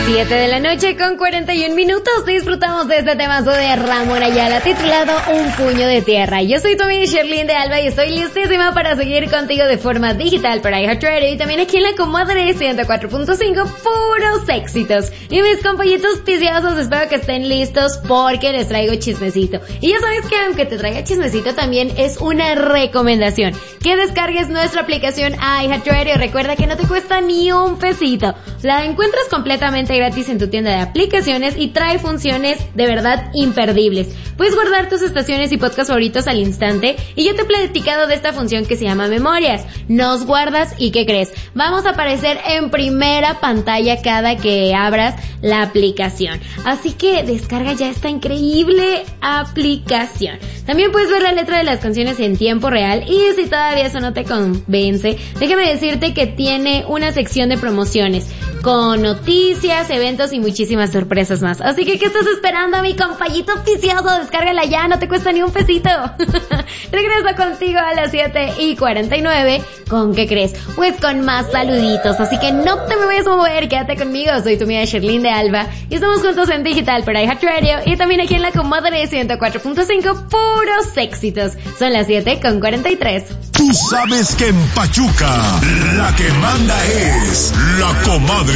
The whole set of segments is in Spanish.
7 de la noche con 41 minutos. Disfrutamos de este temazo de Ramón Ayala titulado Un puño de tierra. Yo soy tu amiga Sherlyn de Alba y estoy listísima para seguir contigo de forma digital para iHeartRadio y también aquí en la comadre 104.5, puros éxitos. Y mis compañitos piciosos, espero que estén listos porque les traigo chismecito. Y ya sabes que aunque te traiga chismecito también es una recomendación que descargues nuestra aplicación iHeartRadio. Recuerda que no te cuesta ni un pesito. La encuentras completamente gratis en tu tienda de aplicaciones y trae funciones de verdad imperdibles. Puedes guardar tus estaciones y podcasts favoritos al instante y yo te he platicado de esta función que se llama Memorias. Nos guardas y ¿qué crees? Vamos a aparecer en primera pantalla cada que abras la aplicación. Así que descarga ya esta increíble aplicación. También puedes ver la letra de las canciones en tiempo real y si todavía eso no te convence, déjame decirte que tiene una sección de promociones con noticias, eventos y muchísimas sorpresas más. Así que, ¿qué estás esperando, mi compayito oficioso? Descárgala ya, no te cuesta ni un pesito. Regreso contigo a las 7:49. ¿Con qué crees? Pues con más saluditos. Así que no te me vayas a mover, quédate conmigo. Soy tu amiga Sherlyn de Alba y estamos juntos en digital para iHeartRadio y también aquí en la comadre 104.5, puros éxitos. Son las 7:43. Tú sabes que en Pachuca la que manda es la comadre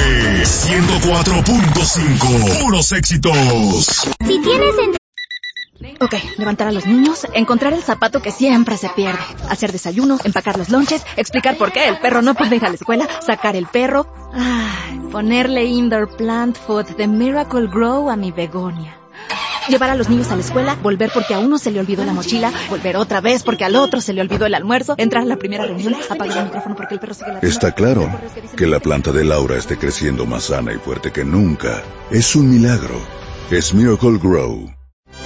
104.5, puros éxitos. Si tienes Ok, levantar a los niños, encontrar el zapato que siempre se pierde, hacer desayuno, empacar los lonches, explicar por qué el perro no puede ir a la escuela, sacar el perro, ponerle indoor plant food de Miracle Grow a mi begonia. Llevar a los niños a la escuela, volver porque a uno se le olvidó la mochila, volver otra vez porque al otro se le olvidó el almuerzo, entrar a la primera reunión, apagar el micrófono porque el perro sigue la... Está claro que la planta de Laura esté creciendo más sana y fuerte que nunca. Es un milagro. Es Miracle Grow.